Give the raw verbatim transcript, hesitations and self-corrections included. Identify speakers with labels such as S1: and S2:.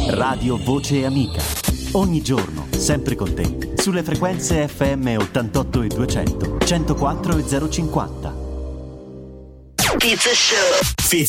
S1: Radio Voce Amica. Ogni giorno, sempre con te, sulle frequenze F M ottantotto e duecento, centoquattro e zero cinquanta.
S2: Pizza Show.